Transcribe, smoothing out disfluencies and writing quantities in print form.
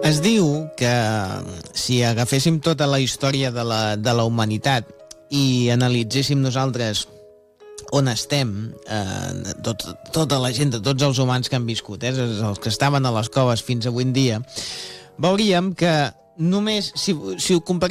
Es diu que si agaféssim tota la història de la humanitat i analitzéssim nosaltres on estem, tota la gent, tots els humans que han viscut, els que estaven a les coves fins avui en dia, veuríem que només, si ho comparem